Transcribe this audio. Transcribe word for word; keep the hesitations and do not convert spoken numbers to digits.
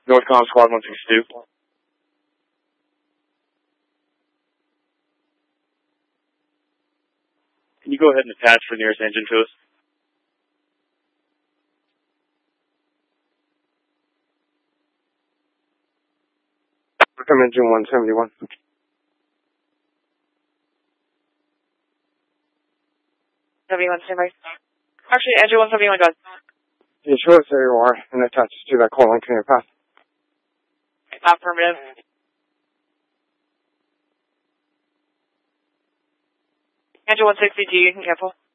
Northcom Squad one sixty-two. Can you go ahead and attach for nearest engine to us? Come engine one seventy-one. seventy-one, standby. Actually, engine one seventy-one, go. You show us there you are, and attach to that call line clear path. Affirmative. Engine one sixty-two, you can cancel.